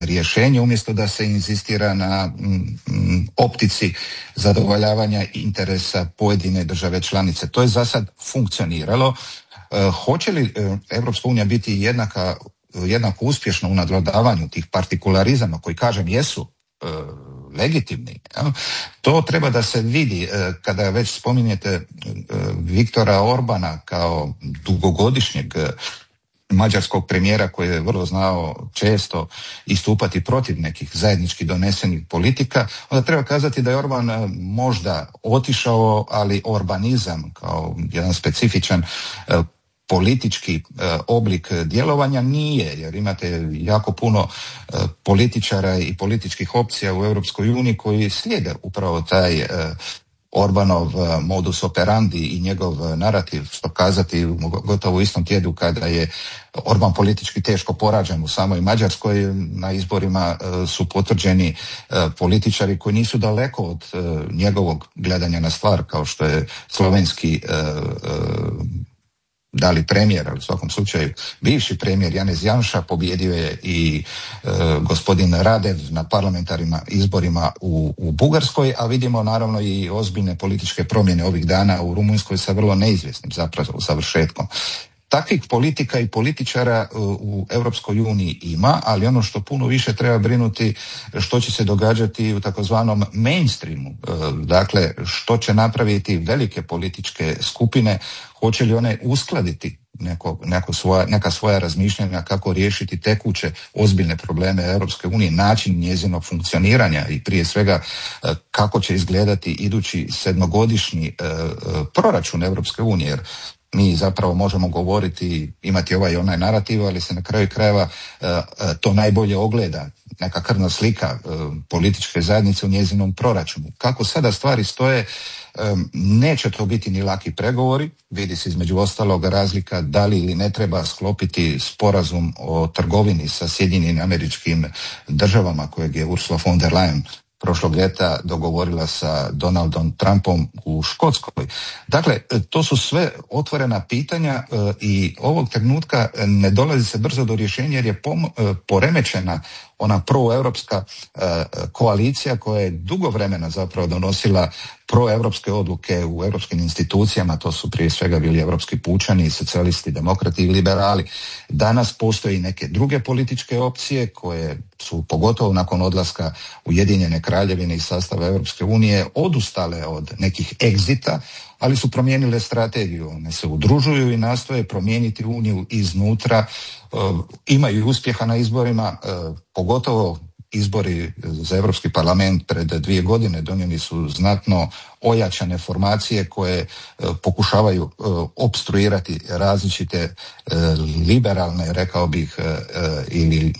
rješenje umjesto da se inzistira na optici zadovoljavanja interesa pojedine države članice. To je za sad funkcioniralo. Hoće li Europska unija biti jednako uspješna u nadvladavanju tih partikularizama koji, kažem, jesu legitimni? To treba da se vidi. Kada već spominjete Viktora Orbana kao dugogodišnjeg mađarskog premijera koji je vrlo znao često istupati protiv nekih zajednički donesenih politika, onda treba kazati da je Orban možda otišao, ali orbanizam kao jedan specifičan politički oblik djelovanja nije, jer imate jako puno političara i političkih opcija u Europskoj uniji koji slijede upravo taj Orbanov modus operandi i njegov narativ, što kazati gotovo u istom tjednu kada je Orban politički teško poražen u samoj Mađarskoj. Na izborima su potvrđeni političari koji nisu daleko od njegovog gledanja na stvar, kao što je slovenski da li premijer, ali u svakom slučaju bivši premijer Janez Janša. Pobijedio je i gospodin Radev na parlamentarnim izborima u Bugarskoj, a vidimo naravno i ozbiljne političke promjene ovih dana u Rumunjskoj sa vrlo neizvjesnim zapravo završetkom. Takvih politika i političara u Europskoj uniji ima, ali ono što puno više treba brinuti što će se događati u takozvanom mainstreamu. Dakle, što će napraviti velike političke skupine, hoće li one uskladiti neka svoja razmišljanja kako riješiti tekuće ozbiljne probleme Europske unije, način njezinog funkcioniranja i prije svega kako će izgledati idući 7-godišnji proračun Europske unije, jer mi zapravo možemo govoriti, imati ovaj i onaj narativ, ali se na kraju krajeva to najbolje ogleda, neka krvna slika političke zajednice u njezinom proračunu. Kako sada stvari stoje, neće to biti ni laki pregovori. Vidi se između ostalog razlika da li ili ne treba sklopiti sporazum o trgovini sa Sjedinjenim Američkim Državama kojeg je Ursula von der Leyen prošlog ljeta dogovorila sa Donaldom Trumpom u Škotskoj. Dakle, to su sve otvorena pitanja i ovog trenutka ne dolazi se brzo do rješenja jer je poremećena ona proeuropska koalicija koja je dugo vremena zapravo donosila proeuropske odluke u europskim institucijama. To su prije svega bili europski pučani, socijalisti, demokrati i liberali. Danas postoji neke druge političke opcije koje su, pogotovo nakon odlaska Ujedinjene Kraljevine iz sastava Europske unije, odustale od nekih egzita, ali su promijenile strategiju. One se udružuju i nastoje promijeniti Uniju iznutra. Imaju uspjeha na izborima, pogotovo izbori za Europski parlament pred 2 godine donijeli su znatno ojačane formacije koje pokušavaju opstruirati različite liberalne, rekao bih, ili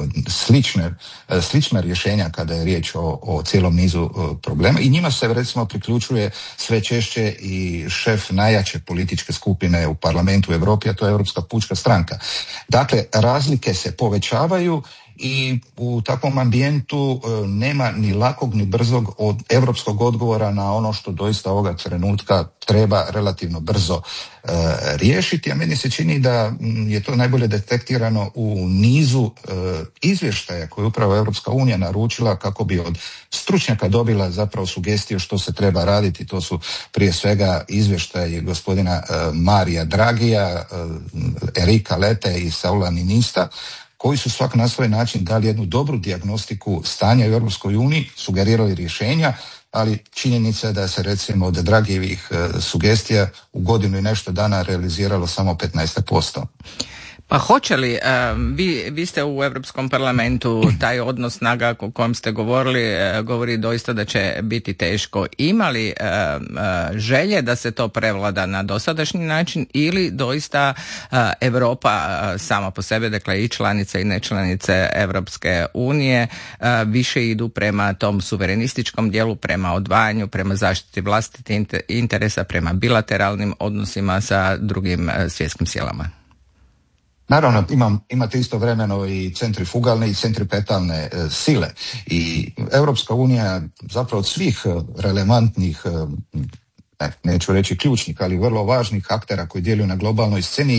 slična rješenja kada je riječ o cijelom nizu problema. I njima se recimo priključuje sve češće i šef najjače političke skupine u parlamentu u Europi, a to je Europska pučka stranka. Dakle, razlike se povećavaju i u takvom ambijentu nema ni lakog ni brzog europskog odgovora na ono što doista ovoga trenutka treba relativno brzo riješiti, a meni se čini da je to najbolje detektirano u nizu izvještaja koje je upravo Europska unija naručila kako bi od stručnjaka dobila zapravo sugestiju što se treba raditi. To su prije svega izvještaji gospodina Marija Dragija, Erika Lete i Saula Ninista, koji su svak na svoj način dali jednu dobru dijagnostiku stanja u Europskoj uniji, sugerirali rješenja, ali činjenica je da se recimo od Dragijevih sugestija u godinu i nešto dana realiziralo samo 15%. Pa hoće li, vi ste u Europskom parlamentu, taj odnos snaga o kojem ste govorili, govori doista da će biti teško. Ima li želje da se to prevlada na dosadašnji način ili doista Europa sama po sebi, dakle i članice i nečlanice Europske unije, više idu prema tom suverenističkom dijelu, prema odvajanju, prema zaštiti vlastitih interesa, prema bilateralnim odnosima sa drugim svjetskim silama? Naravno, imate istovremeno i centrifugalne i centripetalne sile i Europska unija zapravo od svih relevantnih, neću reći ključnih, ali vrlo važnih aktera koji djeluju na globalnoj sceni je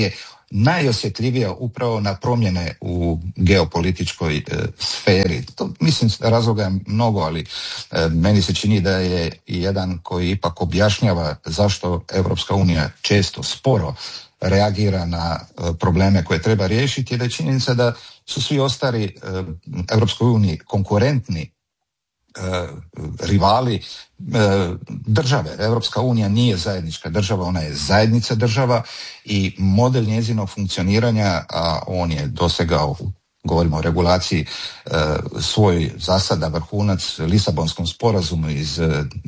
najosjetljivija upravo na promjene u geopolitičkoj sferi. To, mislim, razloga je mnogo, ali meni se čini da je jedan koji ipak objašnjava zašto Europska unija često sporo reagira na probleme koje treba riješiti, je da je činjenica da su svi ostali Europskoj uniji konkurentni rivali države. Europska unija nije zajednička država, ona je zajednica država i model njezinog funkcioniranja, a on je dosegao, govorimo o regulaciji, svoj zasada vrhunac Lisabonskom sporazumu iz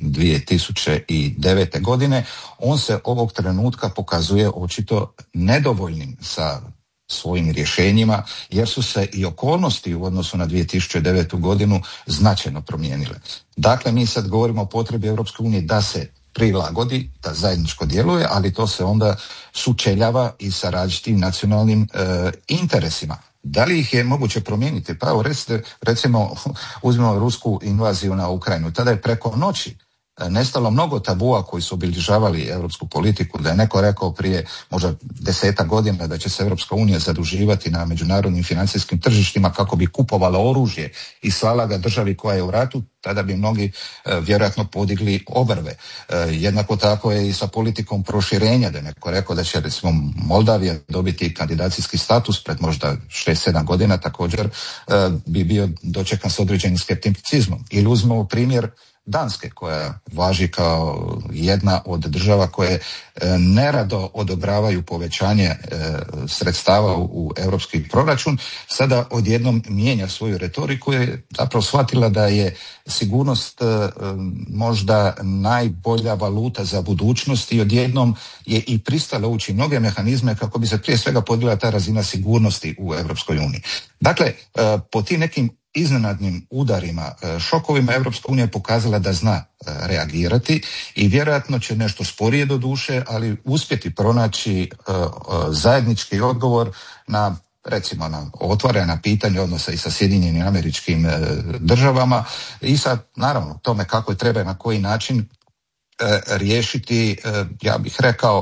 2009. godine, on se ovog trenutka pokazuje očito nedovoljnim sa svojim rješenjima, jer su se i okolnosti u odnosu na 2009. godinu značajno promijenile. Dakle, mi sad govorimo o potrebi Europske unije da se prilagodi, da zajedničko djeluje, ali to se onda sučeljava i sa različitim nacionalnim interesima. Da li ih je moguće promijeniti? Pa evo, recimo, uzmimo rusku invaziju na Ukrajinu. Tada je preko noći nestalo mnogo tabua koji su obilježavali europsku politiku, da je neko rekao prije možda 10 godina da će se Europska unija zaduživati na međunarodnim financijskim tržištima kako bi kupovala oružje i slala ga državi koja je u ratu, tada bi mnogi vjerojatno podigli obrve. Jednako tako je i sa politikom proširenja, da je neko rekao da će recimo Moldavija dobiti kandidacijski status pred možda 6-7 godina, također bi bio dočekan s određenim skepticizmom. Ili uzmemo primjer Danske, koja važi kao jedna od država koje nerado odobravaju povećanje sredstava u europski proračun, sada odjednom mijenja svoju retoriku, je zapravo shvatila da je sigurnost možda najbolja valuta za budućnost i odjednom je i pristala ući mnoge mehanizme kako bi se prije svega podigla ta razina sigurnosti u Europskoj uniji. Dakle, po tim nekim iznenadnim udarima, šokovima, Europska unija je pokazala da zna reagirati i vjerojatno će nešto sporije do duše, ali uspjeti pronaći zajednički odgovor na, recimo, na otvorena pitanja odnosa i sa Sjedinjenim Američkim Državama i sa, naravno, tome kako je treba, na koji način riješiti, ja bih rekao,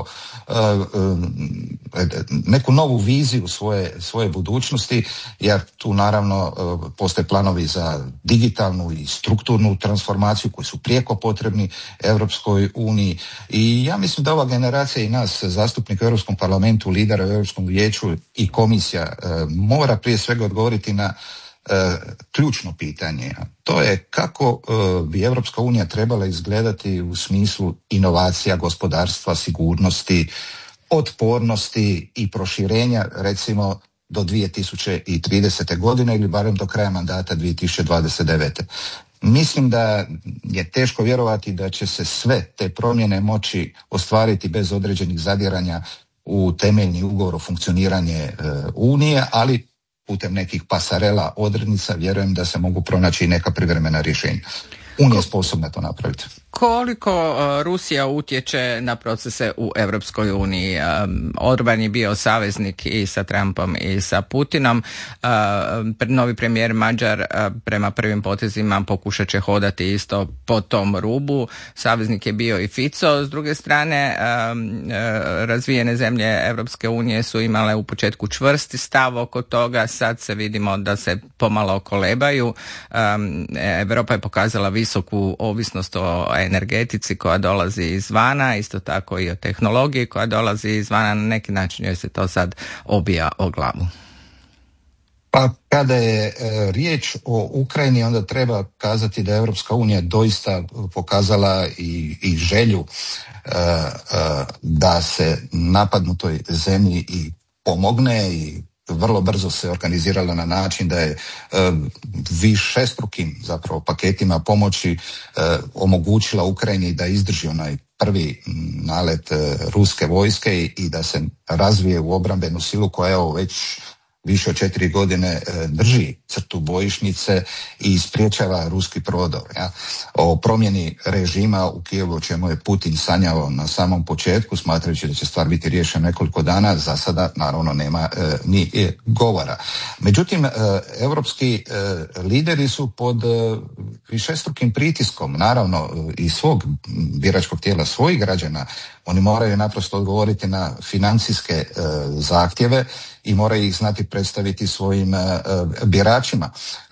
neku novu viziju svoje budućnosti, jer tu naravno postoje planovi za digitalnu i strukturnu transformaciju koji su prijeko potrebni Europskoj uniji i ja mislim da ova generacija i nas zastupnika u Europskom parlamentu, lidera u Europskom vijeću i komisija mora prije svega odgovoriti na ključno pitanje. To je kako bi Europska unija trebala izgledati u smislu inovacija, gospodarstva, sigurnosti, otpornosti i proširenja, recimo do 2030. godine ili barem do kraja mandata 2029. Mislim da je teško vjerovati da će se sve te promjene moći ostvariti bez određenih zadiranja u temeljni ugovor o funkcioniranje Unije, ali putem nekih pasarela, odrednica, vjerujem da se mogu pronaći i neka privremena rješenja. Unija je sposobna to napraviti. Koliko Rusija utječe na procese u Europskoj uniji? Orban je bio saveznik i sa Trumpom i sa Putinom. Novi premijer Mađar prema prvim potezima pokušat će hodati isto po tom rubu. Saveznik je bio i Fico. S druge strane, razvijene zemlje Europske unije su imale u početku čvrsti stav oko toga. Sad se vidimo da se pomalo kolebaju. Europa je pokazala visoku ovisnost o energetici koja dolazi izvana, isto tako i o tehnologiji koja dolazi izvana, na neki način joj se to sad obija o glavu. Pa kada je riječ o Ukrajini, onda treba kazati da je Europska unija doista pokazala i želju da se napadnutoj zemlji i pomogne i vrlo brzo se organizirala na način da je višestrukim zapravo paketima pomoći omogućila Ukrajini da izdrži onaj prvi nalet ruske vojske i da se razvije u obrambenu silu koja evo već više od 4 godine drži crtu bojišnice i spriječava ruski prodor. Ja. O promjeni režima u Kijevu, o čemu je Putin sanjao na samom početku, smatrajući da će stvar biti riješena nekoliko dana, za sada naravno nema ni govora. Međutim, europski lideri su pod višestrukim pritiskom, naravno i svog biračkog tijela, svojih građana. Oni moraju naprosto odgovoriti na financijske zahtjeve i moraju ih znati predstaviti svojim biračima.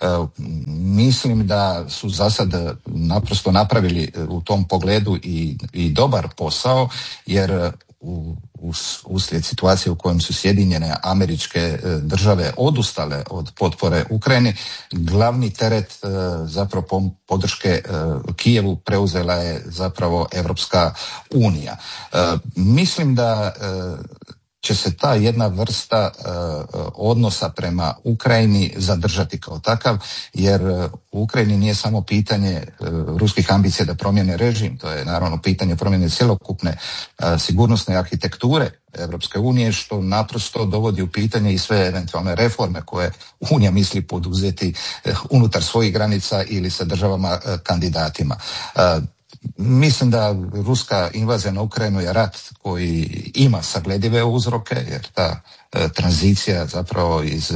Mislim da su za sad naprosto napravili u tom pogledu i dobar posao, jer uslijed situacije u kojem su Sjedinjene Američke Države odustale od potpore Ukrajini, glavni teret zapravo podrške Kijevu preuzela je zapravo Europska unija. Mislim da će se ta jedna vrsta odnosa prema Ukrajini zadržati kao takav, jer u Ukrajini nije samo pitanje ruskih ambicija da promijene režim, to je naravno pitanje promjene cjelokupne sigurnosne arhitekture Europske unije, što naprosto dovodi u pitanje i sve eventualne reforme koje Unija misli poduzeti unutar svojih granica ili sa državama kandidatima. Mislim da ruska invazija na Ukrajinu je rat koji ima sagledive uzroke, jer ta tranzicija zapravo iz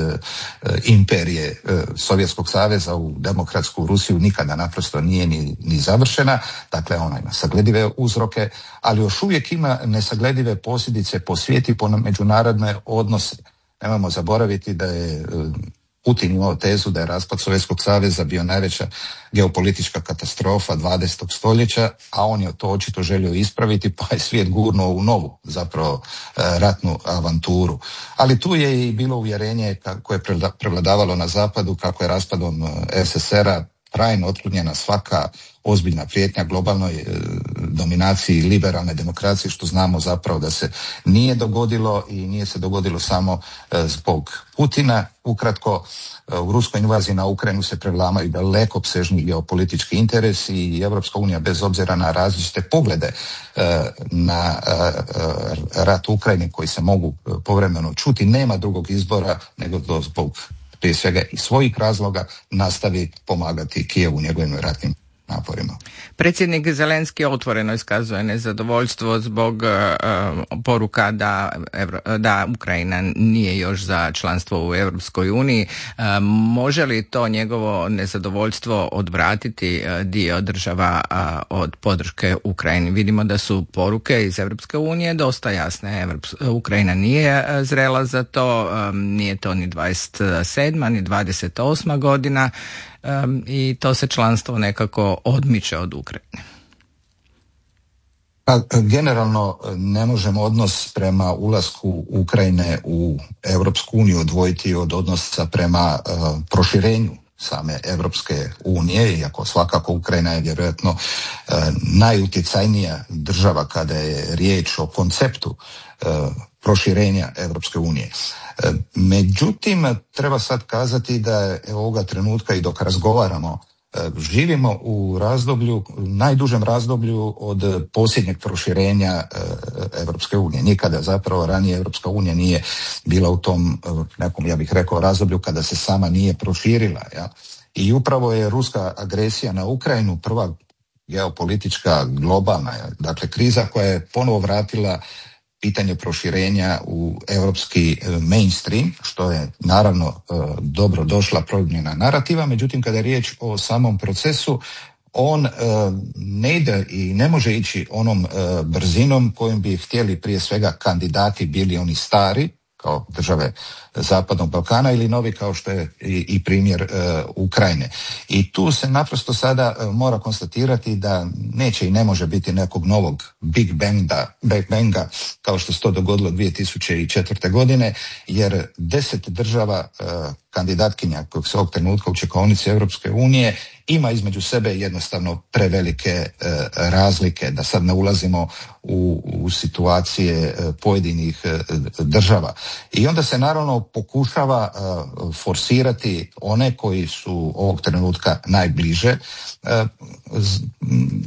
imperije Sovjetskog saveza u demokratsku Rusiju nikada naprosto nije ni završena, dakle ona ima sagledive uzroke, ali još uvijek ima nesagledive posljedice po svijetu i po međunarodne odnose. Nemojmo zaboraviti da je Putin imao tezu da je raspad Sovjetskog saveza bio najveća geopolitička katastrofa 20. stoljeća, a on je to očito želio ispraviti, pa je svijet gurnuo u novu zapravo ratnu avanturu. Ali tu je i bilo uvjerenje koje je prevladavalo na zapadu kako je raspadom SSR-a trajno otklonjena svaka ozbiljna prijetnja globalnoj dominaciji liberalne demokracije, što znamo zapravo da se nije dogodilo i nije se dogodilo samo zbog Putina. Ukratko, u ruskoj invaziji na Ukrajinu se prevlamaju daleko opsežni geopolitički interesi i Europska unija, bez obzira na različite poglede na rat u Ukrajini koji se mogu povremeno čuti, nema drugog izbora nego da zbog prije svega i svojih razloga nastavi pomagati Kijevu u njegovim ratnim naporima. Predsjednik Zelenski otvoreno iskazuje nezadovoljstvo zbog poruka da Ukrajina nije još za članstvo u Europskoj uniji. Može li to njegovo nezadovoljstvo odvratiti dio država od podrške Ukrajini? Vidimo da su poruke iz Europske unije dosta jasne. Ukrajina nije zrela za to, nije to ni 27. ni 28. godina. I to se članstvo nekako odmiče od Ukrajine. Generalno ne možemo odnos prema ulasku Ukrajine u Europsku uniju odvojiti od odnosa prema proširenju same Europske unije, iako svakako Ukrajina je vjerojatno najutjecajnija država kada je riječ o konceptu proširenja Europske unije. Međutim, treba sad kazati da ovoga trenutka i dok razgovaramo, živimo u razdoblju, najdužem razdoblju od posljednjeg proširenja Europske unije. Nikada zapravo ranije Europska unija nije bila u tom nekom, ja bih rekao, razdoblju kada se sama nije proširila. Ja? I upravo je ruska agresija na Ukrajinu prva geopolitička globalna, dakle kriza koja je ponovo vratila pitanje proširenja u europski mainstream, što je naravno dobro došla promjena narativa, međutim kada je riječ o samom procesu, on ne ide i ne može ići onom brzinom kojim bi htjeli prije svega kandidati, bili oni stari, kao države Zapadnog Balkana, ili novi kao što je i primjer Ukrajine. I tu se naprosto sada mora konstatirati da neće i ne može biti nekog novog Big Banga kao što se to dogodilo 2004. godine, jer 10 država kandidatkinja kojeg se ovog trenutka u čekaonici Europske unije ima između sebe jednostavno prevelike razlike, da sad ne ulazimo u situacije pojedinih država. I onda se naravno pokušava forsirati one koji su ovog trenutka najbliže.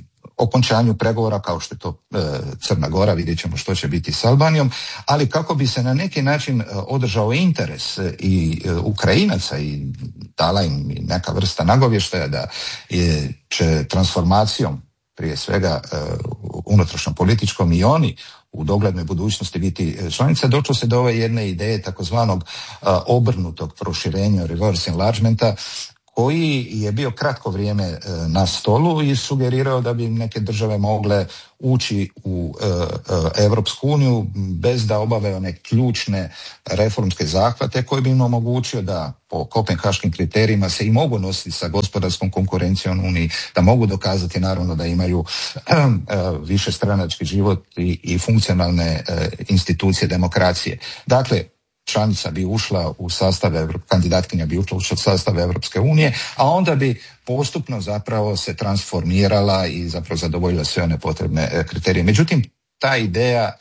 okončanju pregovora kao što je to Crna Gora, vidjet ćemo što će biti s Albanijom, ali kako bi se na neki način održao interes i Ukrajinaca i dala im neka vrsta nagovještaja da će transformacijom prije svega unutrašnjo političkom i oni u doglednoj budućnosti biti članica, došlo se do ove jedne ideje takozvanog obrnutog proširenja, reverse enlargementa, koji je bio kratko vrijeme na stolu i sugerirao da bi neke države mogle ući u Europsku uniju bez da obave one ključne reformske zahvate koji bi im omogućio da po kopenhaškim kriterijima se i mogu nositi sa gospodarskom konkurencijom u Uniji, da mogu dokazati naravno da imaju višestranački život i funkcionalne institucije demokracije. Dakle, članica bi ušla u sastav, kandidatkinja bi ušla u sastav Europske unije, a onda bi postupno zapravo se transformirala i zapravo zadovoljila sve one potrebne kriterije. Međutim, ta ideja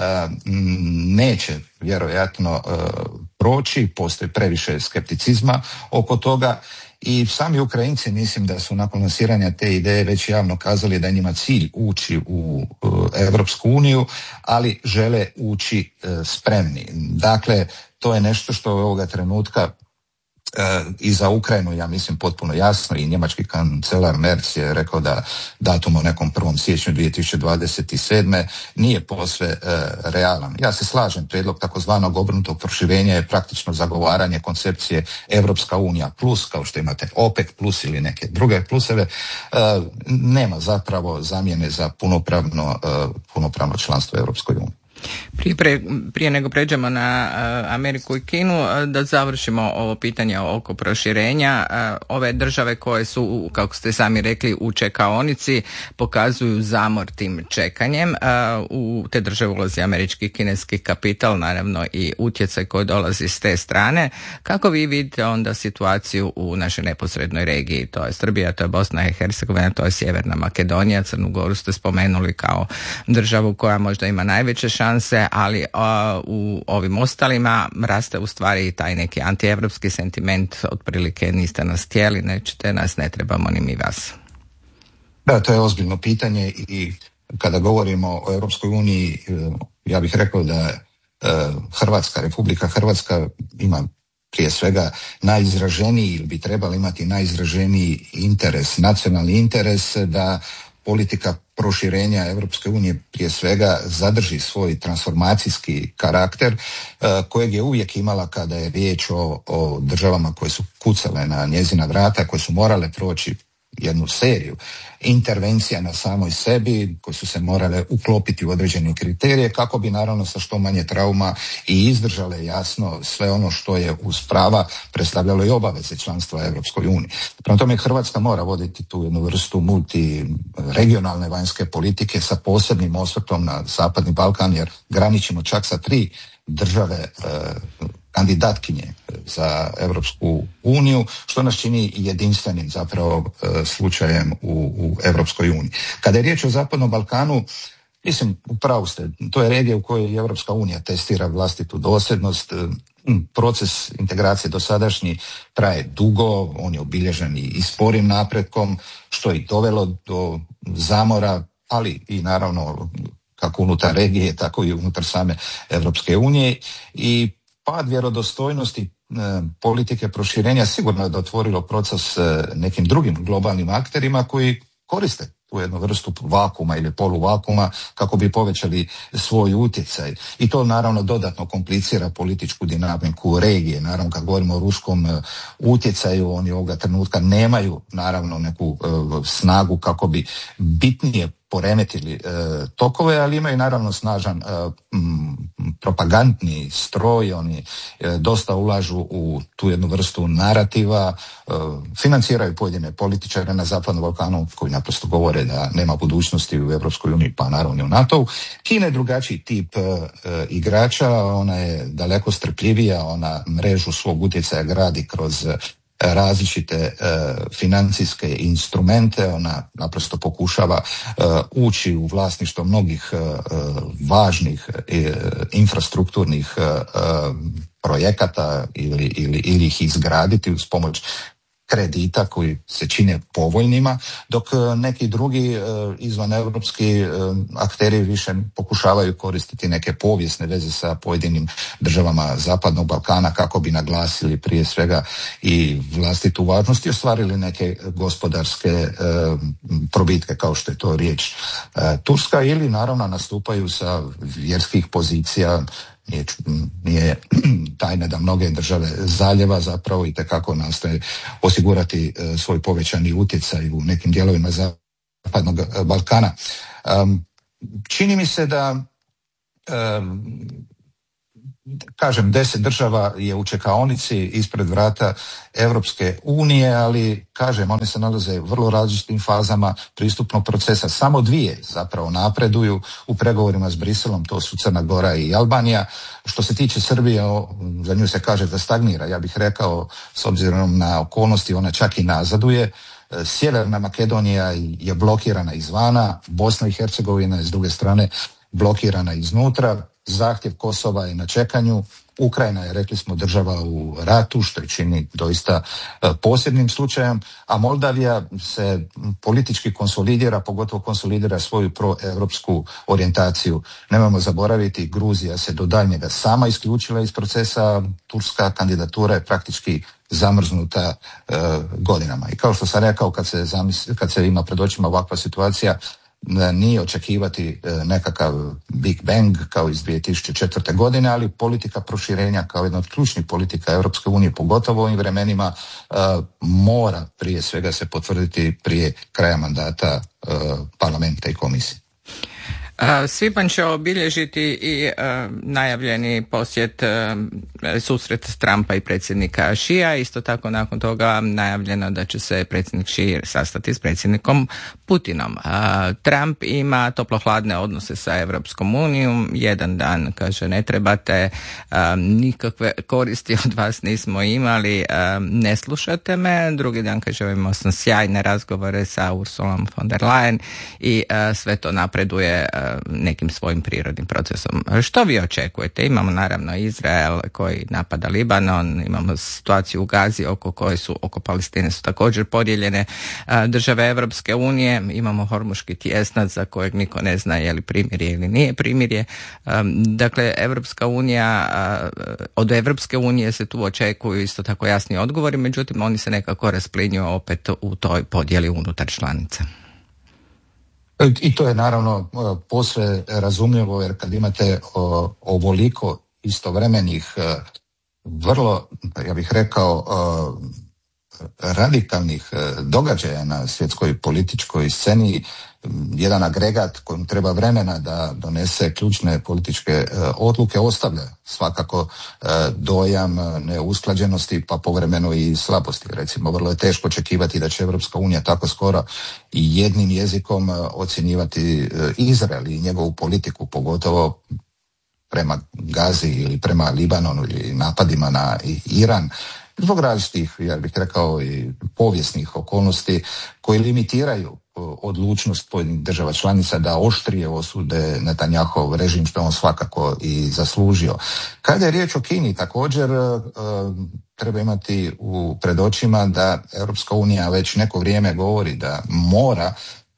neće vjerojatno proći, postoji previše skepticizma oko toga i sami Ukrajinci mislim da su nakon lansiranja te ideje već javno kazali da je njima cilj ući u Europsku uniju, ali žele ući spremni. Dakle, to je nešto što ovoga trenutka i za Ukrajinu, ja mislim, potpuno jasno i njemački kancelar Merz je rekao da datum o nekom 1. siječnju 2027. nije posve realan. Ja se slažem, prijedlog takozvanog obrnutog proširenja je praktično zagovaranje koncepcije Europska unija plus, kao što imate OPEC plus ili neke druge pluseve, nema zapravo zamjene za punopravno članstvo u Europskoj uniji. Prije nego pređemo na Ameriku i Kinu, da završimo ovo pitanje oko proširenja. Ove države koje su, kako ste sami rekli, u čekaonici pokazuju zamor tim čekanjem. U te države ulazi američki i kineski kapital, naravno i utjecaj koji dolazi s te strane. Kako vi vidite onda situaciju u našoj neposrednoj regiji? To je Srbija, to je Bosna i Hercegovina, to je Sjeverna Makedonija, Crnu Goru ste spomenuli kao državu koja možda ima najveće šanse, ali u ovim ostalima raste u stvari i taj neki antievropski sentiment, otprilike niste nas htjeli, nećete nas, ne trebamo ni mi vas. Da, to je ozbiljno pitanje i kada govorimo o Europskoj uniji, ja bih rekao da Republika Hrvatska ima prije svega najizraženiji ili bi trebala imati najizraženiji interes, nacionalni interes da politika proširenja Europske unije prije svega zadrži svoj transformacijski karakter kojeg je uvijek imala kada je riječ o državama koje su kucale na njezina vrata, koje su morale proći jednu seriju intervencija na samoj sebi, koje su se morale uklopiti u određene kriterije kako bi naravno sa što manje trauma i izdržale jasno sve ono što je uz prava predstavljalo i obaveze članstva Europskoj uniji. Prema tome Hrvatska mora voditi tu jednu vrstu multiregionalne vanjske politike sa posebnim osvrtom na Zapadni Balkan, jer graničimo čak sa 3 države kandidatkinje za Europsku uniju, što nas čini jedinstvenim zapravo slučajem u Europskoj uniji. Kada je riječ o Zapadnom Balkanu, mislim, upravo ste, to je regija u kojoj Europska unija testira vlastitu dosljednost. Proces integracije dosadašnji traje dugo, on je obilježen i sporim napretkom, što je i dovelo do zamora, ali i naravno kako unutar regije, tako i unutar same Europske unije i pad vjerodostojnosti politike proširenja sigurno je otvorilo proces nekim drugim globalnim akterima koji koriste tu jednu vrstu vakuma ili poluvakuma kako bi povećali svoj utjecaj. I to naravno dodatno komplicira političku dinamiku regije. Naravno kad govorimo o ruskom utjecaju, oni ovoga trenutka nemaju naravno neku snagu kako bi bitnije poremetili tokove, ali imaju naravno snažan propagandni stroj, oni dosta ulažu u tu jednu vrstu narativa, financiraju pojedine političare na Zapadnom Balkanu koji naprosto govore da nema budućnosti u Europskoj uniji, pa naravno i u NATO-u. Kina je drugačiji tip igrača, ona je daleko strpljivija, ona mrežu svog utjecaja gradi kroz različite financijske instrumente, ona naprosto pokušava ući u vlasništvo mnogih važnih infrastrukturnih projekata ili ih izgraditi uz pomoć kredita koji se čine povoljnima, dok neki drugi izvaneuropski akteri više pokušavaju koristiti neke povijesne veze sa pojedinim državama Zapadnog Balkana kako bi naglasili prije svega i vlastitu važnost i ostvarili neke gospodarske probitke, kao što je to riječ Turska, ili naravno nastupaju sa vjerskih pozicija. Nije tajne da mnoge države zaljeva zapravo itekako nastoje osigurati svoj povećani utjecaj u nekim dijelovima Zapadnog Balkana. Čini mi se da kažem 10 država je u čekaonici ispred vrata Europske unije, ali kažem one se nalaze u vrlo različitim fazama pristupnog procesa. Samo 2 zapravo napreduju u pregovorima s Briselom, to su Crna Gora i Albanija. Što se tiče Srbije, za nju se kaže da stagnira. Ja bih rekao, s obzirom na okolnosti, ona čak i nazaduje. Sjeverna Makedonija je blokirana izvana, Bosna i Hercegovina je s druge strane blokirana iznutra. Zahtjev Kosova je na čekanju, Ukrajina je, rekli smo, država u ratu, što je čini doista posebnim slučajem, a Moldavija se politički konsolidira, pogotovo konsolidira svoju proevropsku orijentaciju. Nemojmo zaboraviti, Gruzija se do daljnjega sama isključila iz procesa, turska kandidatura je praktički zamrznuta godinama. I kao što sam rekao, kad se ima pred očima ovakva situacija, nije očekivati nekakav Big Bang kao iz 2004. godine, ali politika proširenja kao jedna od ključnih politika Europske unije, pogotovo u ovim vremenima, mora prije svega se potvrditi prije kraja mandata parlamenta i komisije. Svibanj će obilježiti i najavljeni posjet, susret Trumpa i predsjednika Xija. Isto tako nakon toga najavljeno da će se predsjednik Xi sastati s predsjednikom Putinom. Trump ima toplohladne odnose sa Europskom unijom. Jedan dan kaže ne trebate, nikakve koristi od vas nismo imali, ne slušate me. Drugi dan kaže imao sam sjajne razgovore sa Ursulom von der Leyen i sve to napreduje nekim svojim prirodnim procesom. Što vi očekujete? Imamo naravno Izrael koji napada Libanon, imamo situaciju u Gazi oko Palestine su također podijeljene države Europske unije, imamo Hormuški tjesnac za kojeg niko ne zna je li primirje ili nije primirje. Dakle, Europska unija, od Europske unije se tu očekuju isto tako jasni odgovori, međutim oni se nekako rasplinju opet u toj podjeli unutar članica. I to je naravno posve razumljivo, jer kad imate ovoliko istovremenih, vrlo, ja bih rekao, radikalnih događaja na svjetskoj političkoj sceni, jedan agregat kojem treba vremena da donese ključne političke odluke ostavlja svakako dojam neusklađenosti, pa povremeno i slabosti. Recimo, vrlo je teško očekivati da će Europska unija tako skoro i jednim jezikom ocjenjivati Izrael i njegovu politiku, pogotovo prema Gazi ili prema Libanonu ili napadima na Iran, zbog različitih, ja bih rekao, i povijesnih okolnosti koji limitiraju odlučnost pojedinih država članica da oštrije osude Netanjahov režim, što on svakako i zaslužio. Kada je riječ o Kini, također treba imati pred očima da Europska unija već neko vrijeme govori da mora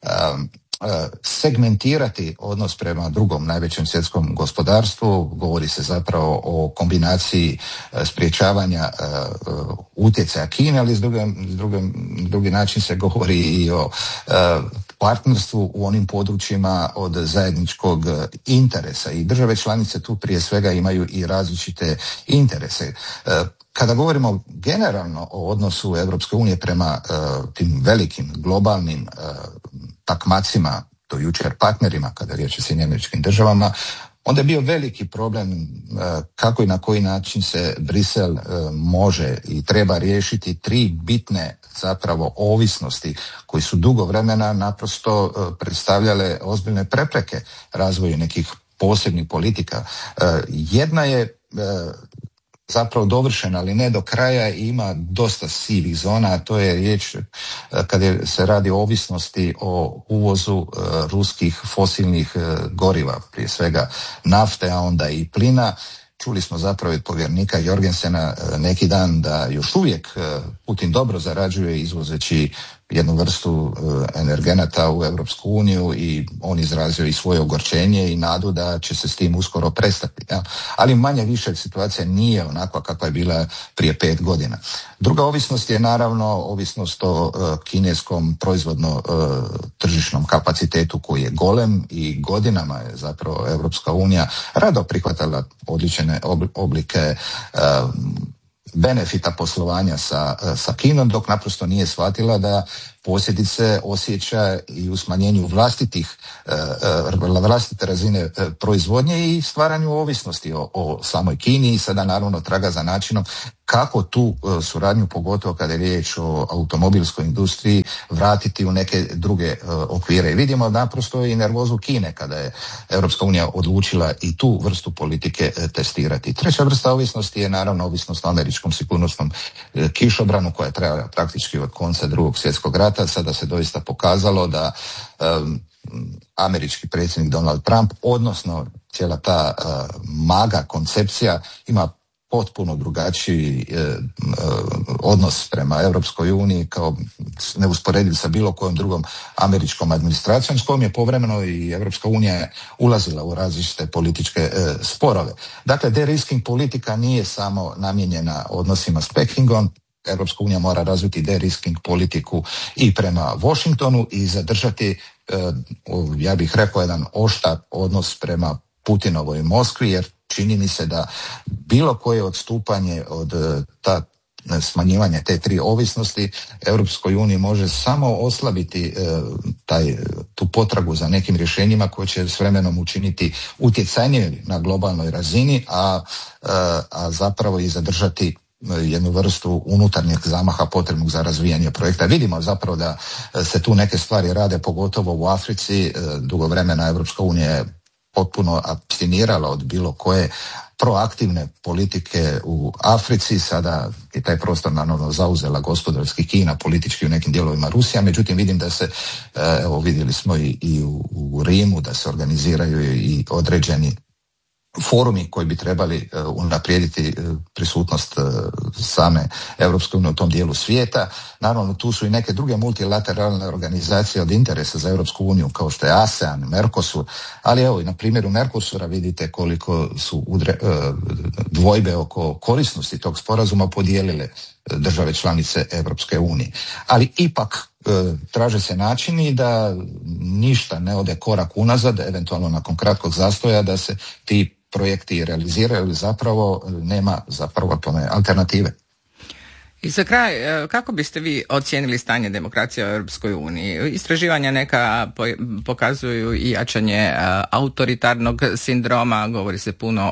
segmentirati odnos prema drugom najvećem svjetskom gospodarstvu. Govori se zapravo o kombinaciji sprječavanja utjecaja Kine, ali s drugi način se govori i o partnerstvu u onim područjima od zajedničkog interesa. I države članice tu prije svega imaju i različite interese. Kada govorimo generalno o odnosu Europske unije prema tim velikim globalnim takmacima, do jučer partnerima, kada je riječ o Sjedinjenim Državama, onda je bio veliki problem kako i na koji način se Brisel može i treba riješiti 3 bitne zapravo ovisnosti koji su dugo vremena naprosto predstavljale ozbiljne prepreke razvoju nekih posebnih politika. Jedna je zapravo dovršena, ali ne do kraja, i ima dosta sivih zona, a to je riječ kada se radi o ovisnosti o uvozu ruskih fosilnih goriva, prije svega nafte, a onda i plina. čuli smo zapravo od povjerenika Jorgensena neki dan da još uvijek Putin dobro zarađuje izvozeći jednu vrstu energenata u Europsku uniju i on izrazio i svoje ogorčenje i nadu da će se s tim uskoro prestati. Ja. Ali manje više situacija nije onakva kakva je bila prije 5 godina. Druga ovisnost je naravno ovisnost o kineskom proizvodno tržišnom kapacitetu koji je golem i godinama je zapravo Europska unija rado prihvatala odlične oblike benefita poslovanja sa Kinom, dok naprosto nije shvatila da posljedice osjeća i u smanjenju vlastite razine proizvodnje i stvaranju ovisnosti o samoj Kini i sada naravno traga za načinom kako tu suradnju, pogotovo kada je riječ o automobilskoj industriji, vratiti u neke druge okvire. I vidimo naprosto i nervozu Kine kada je Europska unija odlučila i tu vrstu politike testirati. Treća vrsta ovisnosti je naravno ovisnost o američkom sigurnosnom kišobranu koja je trajala praktički od konca Drugog svjetskog rata. Sada se doista pokazalo da američki predsjednik Donald Trump, odnosno cijela ta maga koncepcija ima potpuno drugačiji odnos prema Europskoj uniji kao neusporediv sa bilo kojom drugom američkom administracijom s kojom je povremeno i Europska unija ulazila u različite političke sporove. Dakle, de-risking politika nije samo namijenjena odnosima s Pekingom. Europska unija mora razviti de-risking politiku i prema Washingtonu i zadržati, ja bih rekao, jedan oštar odnos prema Putinovoj Moskvi, jer čini mi se da bilo koje odstupanje od smanjivanja te 3 ovisnosti Europskoj uniji može samo oslabiti tu potragu za nekim rješenjima koje će s vremenom učiniti utjecajnije na globalnoj razini, a zapravo i zadržati jednu vrstu unutarnjeg zamaha potrebnog za razvijanje projekta. Vidimo zapravo da se tu neke stvari rade, pogotovo u Africi. Dugo vremena Europska unija je potpuno apstinirala od bilo koje proaktivne politike u Africi. Sada je taj prostor naravno zauzela gospodarski Kina, politički u nekim dijelovima Rusija, međutim vidim da se, evo vidjeli smo i u Rimu, da se organiziraju i određeni forumi koji bi trebali unaprijediti prisutnost same Europske unije u tom dijelu svijeta. Naravno, tu su i neke druge multilateralne organizacije od interesa za Europsku uniju, kao što je ASEAN, Mercosur, ali evo i na primjeru Mercosura vidite koliko su dvojbe oko korisnosti tog sporazuma podijelile države članice Europske unije. Ali ipak traže se načini da ništa ne ode korak unazad, eventualno nakon kratkog zastoja, da se ti projekti realiziraju, zapravo nema zapravo tome alternative. I za kraj, kako biste vi ocijenili stanje demokracije u Europskoj uniji? Istraživanja neka pokazuju i jačanje autoritarnog sindroma, govori se puno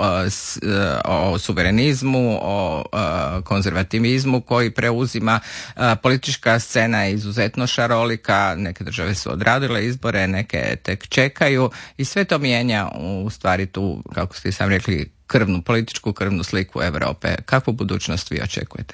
o suverenizmu, o konzervativizmu koji preuzima. Politička scena je izuzetno šarolika, neke države su odradile izbore, neke tek čekaju i sve to mijenja u stvari tu, kako ste sam rekli, političku krvnu sliku Europe. Kakvu budućnost vi očekujete?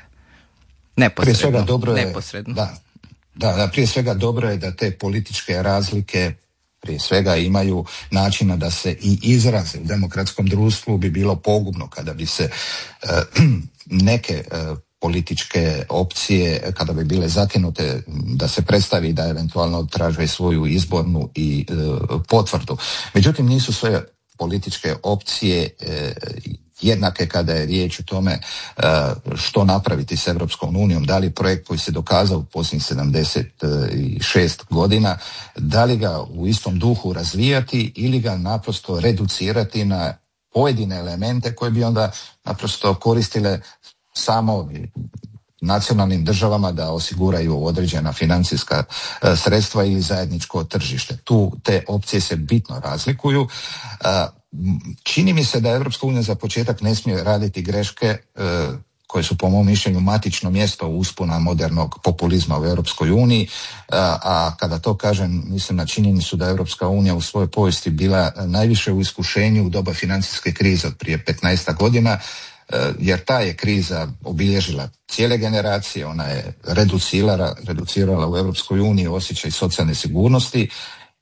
Neposredno. Prije svega dobro je da te političke razlike prije svega imaju načina da se i izraze. U demokratskom društvu bi bilo pogubno kada bi se neke političke opcije, kada bi bile zakinute, da se predstavi da eventualno traže svoju izbornu i potvrdu. Međutim, nisu sve političke opcije jednake kada je riječ o tome što napraviti s Europskom unijom, da li projekt koji se dokazao u posljednjih 76 godina, da li ga u istom duhu razvijati ili ga naprosto reducirati na pojedine elemente koje bi onda naprosto koristile samo nacionalnim državama da osiguraju određena financijska sredstva ili zajedničko tržište. Tu te opcije se bitno razlikuju. Čini mi se da Europska unija za početak ne smije raditi greške koje su po mom mišljenju matično mjesto uspona modernog populizma u Europskoj uniji, a kada to kažem mislim na činjenicu da Europska unija u svojoj povijesti bila najviše u iskušenju u doba financijske krize od prije 15 godina, jer ta je kriza obilježila cijele generacije, ona je reducirala u Europskoj uniji osjećaj socijalne sigurnosti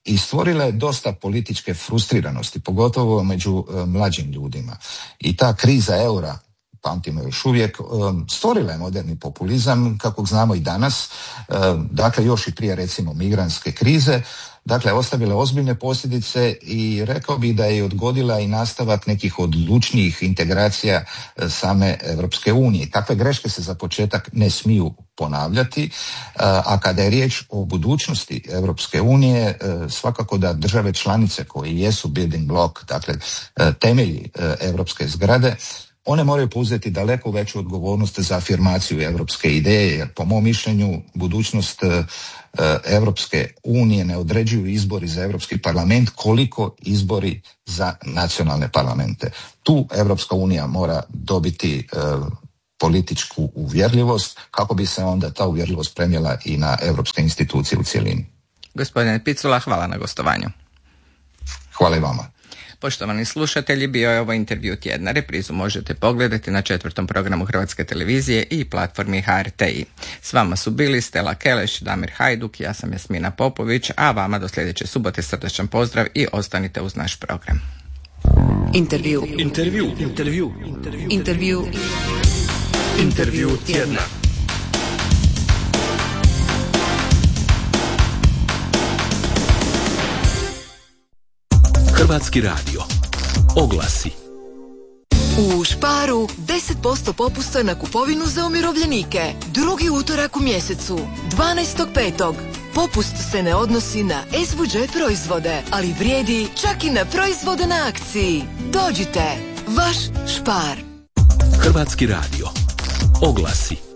i stvorila je dosta političke frustriranosti, pogotovo među mlađim ljudima. I ta kriza eura, pamtimo još uvijek, stvorila je moderni populizam, kakvog znamo i danas, dakle još i prije recimo migrantske krize, dakle ostavila ozbiljne posljedice i rekao bih da je odgodila i nastavak nekih odlučnijih integracija same Europske unije. Takve greške se za početak ne smiju ponavljati, a kada je riječ o budućnosti Europske unije, svakako da države članice koje jesu building block, dakle temelji europske zgrade, one moraju preuzeti daleko veću odgovornost za afirmaciju europske ideje, jer po mom mišljenju budućnost Europske unije ne određuju izbori za Europski parlament koliko izbori za nacionalne parlamente. Tu Europska unija mora dobiti političku uvjerljivost kako bi se onda ta uvjerljivost prenijela i na europske institucije u cjelini. Gospodine Picula, hvala na gostovanju. Hvala i vama. Poštovani slušatelji, bio je ovo intervju tjedna. Reprizu možete pogledati na 4. programu Hrvatske televizije i platformi HRTI. S vama su bili Stella Keleš, Damir Hajduk, ja sam Jasmina Popović, a vama do sljedeće subote srdačan pozdrav i ostanite uz naš program. Intervju tjedna. Hrvatski radio. Oglasi. U Sparu 10% popusta na kupovinu za umirovljenike. Drugi utorak u mjesecu, 12.5. Popust se ne odnosi na SVJ proizvode, ali vrijedi čak i na proizvode na akciji. Dođite, vaš Spar. Hrvatski radio. Oglasi.